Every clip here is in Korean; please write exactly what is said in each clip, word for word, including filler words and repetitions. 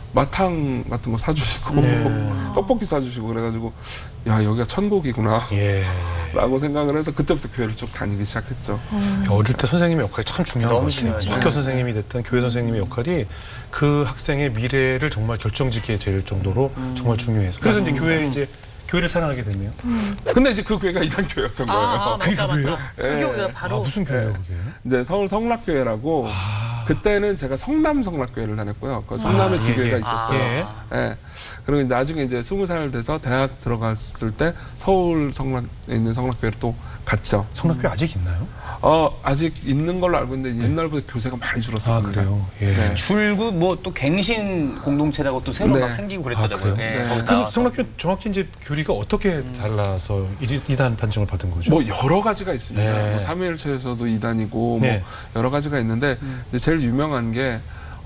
마탕 같은 거 사주시고 네. 떡볶이 사주시고 그래가지고 야 여기가 천국이구나 예. 라고 생각을 해서 그때부터 교회를 쭉 다니기 시작했죠. 음. 어릴 때 선생님의 역할이 참 중요한 것 너무 같아요. 중요하죠. 학교 선생님이 됐든 교회 선생님의 역할이 그 학생의 미래를 정말 결정짓게 될 정도로 음. 정말 중요해서. 그래서 이제 교회 이제 교회를 사랑하게 됐네요. 근데 이제 그 교회가 이단 교회였던 거예요. 아, 그게 맞다, 교회요? 맞다. 그 예. 교회가 바로. 아, 무슨 교회예요, 그게? 이제 서울 성락교회라고 아. 그때는 제가 성남 성락교회를 다녔고요. 그 성남에 아, 지교회가 예, 예. 있었어요. 예. 예. 그리고 나중에 이제 스무 살 돼서 대학 들어갔을 때 서울 성락에 있는 성락교회를 또 갔죠. 성락교회 아직 있나요? 어, 아직 있는 걸로 알고 있는데 옛날보다 교세가 많이 줄었습니다. 아, 그래요? 예. 네. 줄곧 뭐 또 갱신 공동체라고 또 새로 네. 막 생기고 그랬더라고요. 아, 그래요? 예, 네. 거기 그럼 나와서. 성락교회 정확히 이제 교리가 어떻게 달라서 이- 이단 판정을 받은 거죠? 뭐 여러 가지가 있습니다. 네. 뭐 삼위일체에서도 이단이고 네. 뭐 여러 가지가 있는데 이제 제일 유명한 게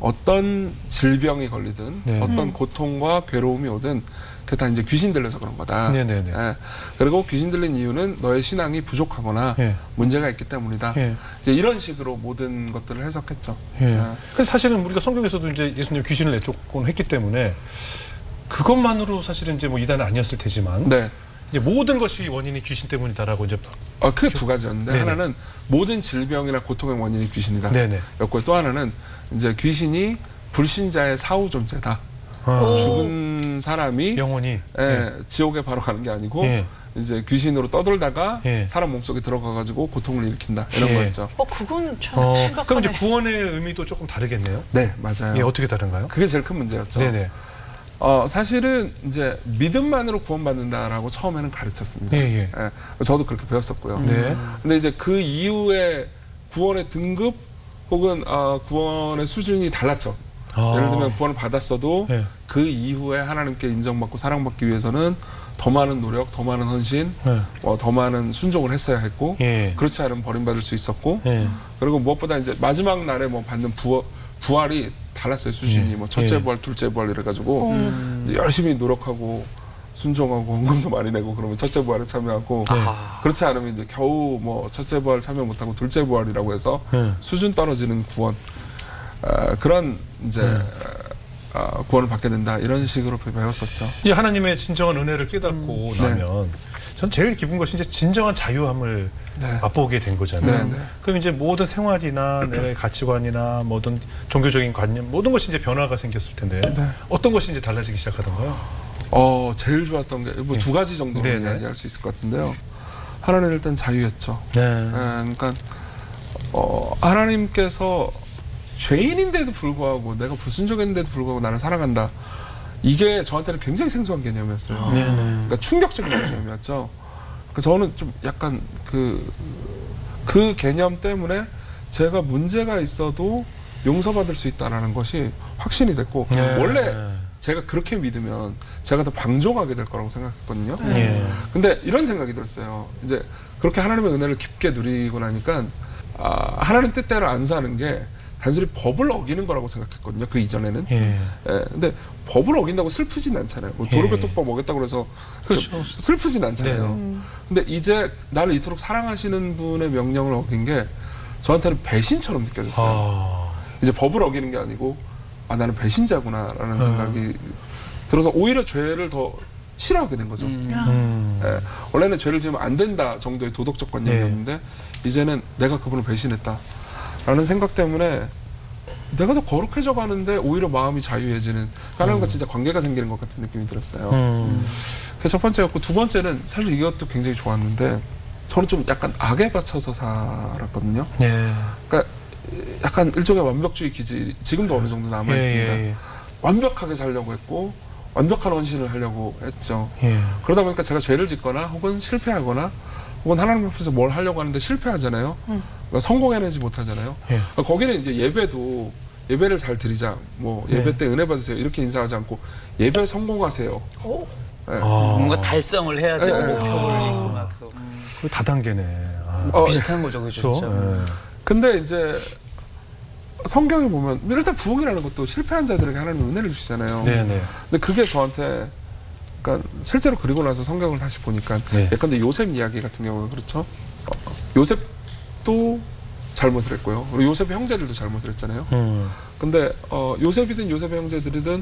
어떤 질병이 걸리든 네. 어떤 고통과 괴로움이 오든 그게 다 이제 귀신 들려서 그런 거다. 네네네. 예. 그리고 귀신 들린 이유는 너의 신앙이 부족하거나 예. 문제가 있기 때문이다. 예. 이제 이런 식으로 모든 것들을 해석했죠. 예. 예. 그래서 사실은 우리가 성경에서도 이제 예수님 귀신을 내쫓곤 했기 때문에 그것만으로 사실은 이제 뭐 이단은 아니었을 테지만 네. 이제 모든 것이 원인이 귀신 때문이다라고 이제 어, 크게 두 가지였는데 네네. 하나는 모든 질병이나 고통의 원인이 귀신이다. 네네. 였고 또 하나는 이제 귀신이 불신자의 사후 존재다. 어, 죽은 사람이 영혼이 예, 지옥에 바로 가는 게 아니고 예. 이제 귀신으로 떠돌다가 예. 사람 몸속에 들어가가지고 고통을 일으킨다 이런 예. 거였죠. 어, 그건 참 어, 신박하네. 그럼 이제 구원의 의미도 조금 다르겠네요. 네, 맞아요. 예, 어떻게 다른가요? 그게 제일 큰 문제였죠. 네네. 어, 사실은 이제 믿음만으로 구원받는다라고 처음에는 가르쳤습니다. 예, 예. 예, 저도 그렇게 배웠었고요. 네. 근데 이제 그 이후에 구원의 등급 혹은 어, 구원의 수준이 달랐죠. 아. 예를 들면 구원을 받았어도 예. 그 이후에 하나님께 인정받고 사랑받기 위해서는 더 많은 노력, 더 많은 헌신, 예. 어, 더 많은 순종을 했어야 했고 예. 그렇지 않으면 버림받을 수 있었고 예. 그리고 무엇보다 이제 마지막 날에 뭐 받는 부활, 부활이 달랐어요 수준이 예. 뭐 첫째 예. 부활, 둘째 부활 이래가지고 음. 이제 열심히 노력하고 순종하고 헌금도 많이 내고 그러면 첫째 부활에 참여하고 네. 아. 그렇지 않으면 이제 겨우 뭐 첫째 부활 참여 못하고 둘째 부활이라고 해서 예. 수준 떨어지는 구원 어, 그런 이제 어, 구원을 받게 된다 이런 식으로 배웠었죠. 이제 하나님의 진정한 은혜를 깨닫고 네. 나면 전 제일 기쁜 것이 이제 진정한 자유함을 네. 맛보게 된 거잖아요. 네, 네. 그럼 이제 모든 생활이나 내 가치관이나 모든 종교적인 관념 모든 것이 이제 변화가 생겼을 텐데 네. 어떤 것이 이제 달라지기 시작하던가요? 어 제일 좋았던 게 뭐 두 가지 정도로 네, 네. 이야기할 수 있을 것 같은데요. 하나는 일단 자유였죠. 네. 예, 그러니까 어, 하나님께서 죄인인데도 불구하고 내가 불순종했는데도 불구하고 나를 사랑한다. 이게 저한테는 굉장히 생소한 개념이었어요. 네, 네. 그러니까 충격적인 개념이었죠. 그 저는 좀 약간 그, 그 개념 때문에 제가 문제가 있어도 용서받을 수 있다는 것이 확신이 됐고 네. 원래 제가 그렇게 믿으면 제가 더 방종하게 될 거라고 생각했거든요. 예. 근데 이런 생각이 들었어요. 이제 그렇게 하나님의 은혜를 깊게 누리고 나니까 아, 하나님 뜻대로 안 사는 게 단순히 법을 어기는 거라고 생각했거든요. 그 이전에는. 예. 예, 근데 법을 어긴다고 슬프진 않잖아요. 뭐 도로교통법 어겼다고 그래서 그렇죠. 슬프진 않잖아요. 네. 근데 이제 나를 이토록 사랑하시는 분의 명령을 어긴 게 저한테는 배신처럼 느껴졌어요. 아. 이제 법을 어기는 게 아니고 아 나는 배신자구나라는 어. 생각이 들어서 오히려 죄를 더 싫어하게 된 거죠. 음. 음. 예, 원래는 죄를 지으면 안 된다 정도의 도덕적 관념이었는데 이제는 내가 그분을 배신했다라는 생각 때문에 내가 더 거룩해져 가는데 오히려 마음이 자유해지는 하나님과 진짜 관계가 생기는 것 같은 느낌이 들었어요. 음. 그게 첫 번째였고 두 번째는 사실 이것도 굉장히 좋았는데 저는 좀 약간 악에 받쳐서 살았거든요. 예. 그러니까 약간 일종의 완벽주의 기질이 지금도 어느 정도 남아 있습니다. 예, 예, 완벽하게 살려고 했고 완벽한 헌신을 하려고 했죠. 예. 그러다 보니까 제가 죄를 짓거나 혹은 실패하거나 혹은 하나님 앞에서 뭘 하려고 하는데 실패하잖아요. 그러니까 성공해내지 못하잖아요. 예. 그러니까 거기는 이제 예배도 예배를 잘 드리자, 뭐 예배 네. 때 은혜 받으세요 이렇게 인사하지 않고 예배 성공하세요. 오. 예. 아. 뭔가 달성을 해야 되고 예, 예. 목표를 아. 있고 막 그래서 그 다단계네. 아. 어, 비슷한 거죠, 그죠? 그렇죠. 진짜. 예. 근데 이제 성경에 보면 일단 부흥이라는 것도 실패한 자들에게 하나님 은혜를 주시잖아요. 네네. 근데 그게 저한테 그러니까 실제로 그리고 나서 성경을 다시 보니까 네. 예컨대 요셉 이야기 같은 경우는 그렇죠. 어, 요셉도 잘못을 했고요. 그리고 요셉의 형제들도 잘못을 했잖아요. 음. 근데 어, 요셉이든 요셉의 형제들이든